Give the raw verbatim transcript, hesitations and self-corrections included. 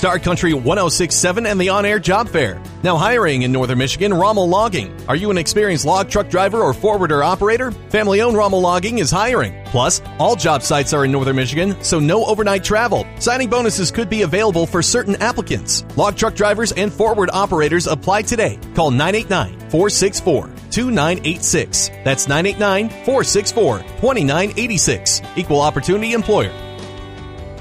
Star Country one oh six point seven and the on-air job fair. Now hiring in Northern Michigan, Rommel Logging. Are you an experienced log truck driver or forwarder operator? Family-owned Rommel Logging is hiring. Plus, all job sites are in Northern Michigan, so no overnight travel. Signing bonuses could be available for certain applicants. Log truck drivers and forward operators apply today. Call nine eight nine, four six four, two nine eight six. That's nine eight nine, four six four, two nine eight six. Equal Opportunity Employer.